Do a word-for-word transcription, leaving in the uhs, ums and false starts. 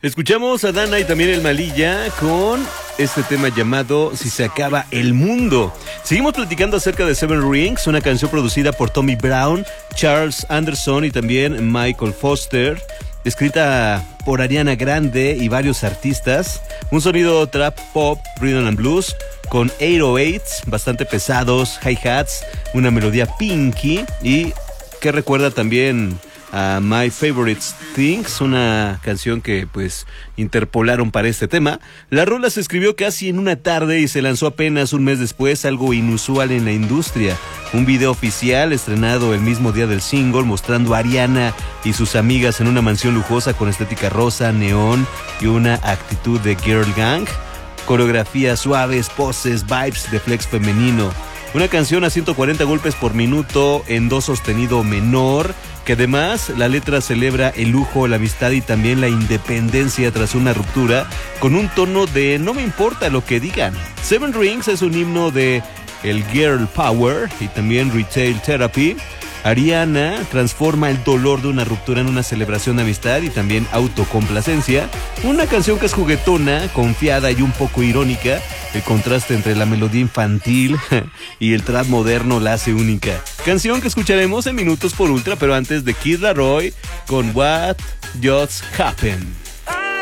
Escuchamos a Dana y también el Malilla con este tema llamado Si se acaba el mundo. Seguimos platicando acerca de Seven Rings, una canción producida por Tommy Brown, Charles Anderson y también Michael Foster, escrita por Ariana Grande y varios artistas. Un sonido trap pop, rhythm and blues, con ochocientos ocho, bastante pesados, hi-hats, una melodía pinky y que recuerda también a My Favorite Things, una canción que pues interpolaron para este tema. La rola se escribió casi en una tarde y se lanzó apenas un mes después, algo inusual en la industria. Un video oficial estrenado el mismo día del single, mostrando a Ariana y sus amigas en una mansión lujosa con estética rosa, neón y una actitud de girl gang. Coreografías suaves, poses, vibes de flex femenino. Una canción a ciento cuarenta golpes por minuto en do sostenido menor, que además la letra celebra el lujo, la amistad y también la independencia tras una ruptura, con un tono de no me importa lo que digan. Seven Rings es un himno de el girl power y también retail therapy. Ariana transforma el dolor de una ruptura en una celebración de amistad y también autocomplacencia. Una canción que es juguetona, confiada y un poco irónica. El contraste entre la melodía infantil y el trap moderno la hace única. Canción que escucharemos en Minutos por Ultra, pero antes de Kid Laroi con What Just Happened.